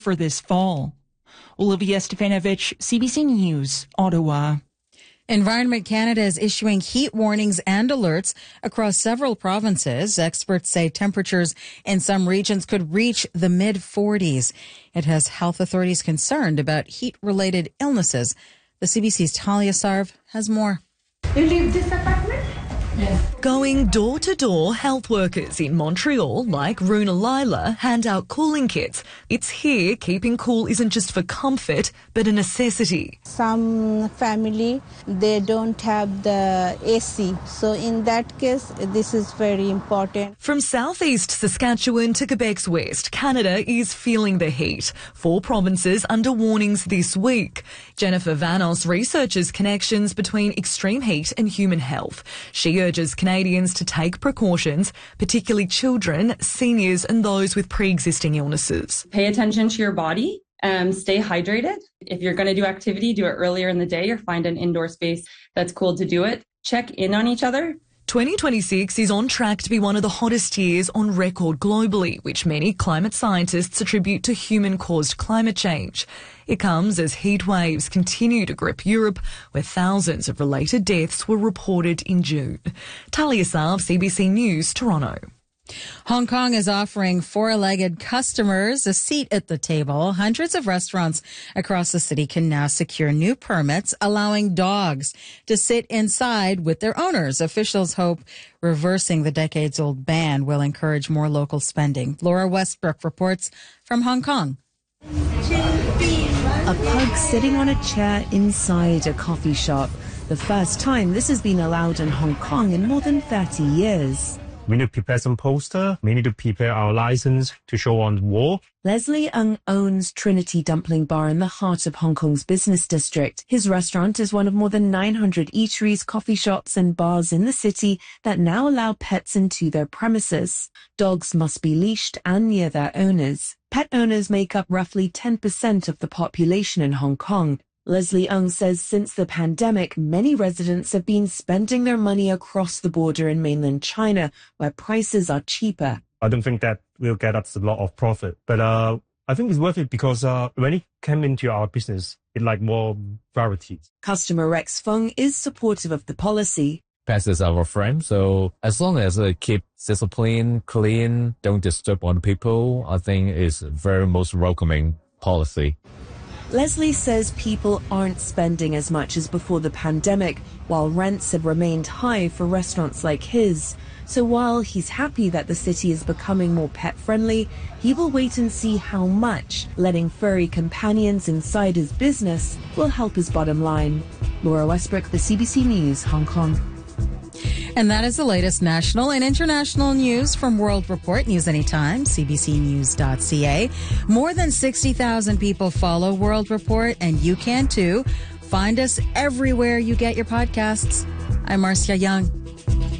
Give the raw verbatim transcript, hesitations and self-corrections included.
for this fall. Olivia Stefanovich, C B C News, Ottawa. Environment Canada is issuing heat warnings and alerts across several provinces. Experts say temperatures in some regions could reach the mid forties. It has health authorities concerned about heat-related illnesses. The C B C's Talia Sarv has more. You leave this apartment? Yes. Going door to door, health workers in Montreal, like Runa Lila, hand out cooling kits. It's here keeping cool isn't just for comfort, but a necessity. Some family, they don't have the A C. So in that case, this is very important. From southeast Saskatchewan to Quebec's west, Canada is feeling the heat. Four provinces under warnings this week. Jennifer Vanos researches connections between extreme heat and human health. She urges Canadians to take precautions, particularly children, seniors and those with pre-existing illnesses. Pay attention to your body. Um, stay hydrated. If you're going to do activity, do it earlier in the day or find an indoor space that's cool to do it. Check in on each other. twenty twenty-six is on track to be one of the hottest years on record globally, which many climate scientists attribute to human-caused climate change. It comes as heat waves continue to grip Europe, where thousands of related deaths were reported in June. Talia Sarv, C B C News, Toronto. Hong Kong is offering four-legged customers a seat at the table. Hundreds of restaurants across the city can now secure new permits, allowing dogs to sit inside with their owners. Officials hope reversing the decades-old ban will encourage more local spending. Laura Westbrook reports from Hong Kong. A pug sitting on a chair inside a coffee shop. The first time this has been allowed in Hong Kong in more than thirty years. We need to prepare some poster. We need to prepare our license to show on the wall. Leslie Ng owns Trinity Dumpling Bar in the heart of Hong Kong's business district. His restaurant is one of more than nine hundred eateries, coffee shops and bars in the city that now allow pets into their premises. Dogs must be leashed and near their owners. Pet owners make up roughly ten percent of the population in Hong Kong. Leslie Ng says since the pandemic, many residents have been spending their money across the border in mainland China, where prices are cheaper. I don't think that will get us a lot of profit, but uh, I think it's worth it because uh, when it came into our business, it like more varieties. Customer Rex Fung is supportive of the policy. Pets is our friend, so as long as they keep discipline, clean, don't disturb on people, I think it's very most welcoming policy. Leslie says people aren't spending as much as before the pandemic, while rents have remained high for restaurants like his. So while he's happy that the city is becoming more pet-friendly, he will wait and see how much letting furry companions inside his business will help his bottom line. Laura Westbrook, the C B C News, Hong Kong. And that is the latest national and international news from World Report. News anytime, c b c news dot c a. More than sixty thousand people follow World Report, and you can too. Find us everywhere you get your podcasts. I'm Marcia Young.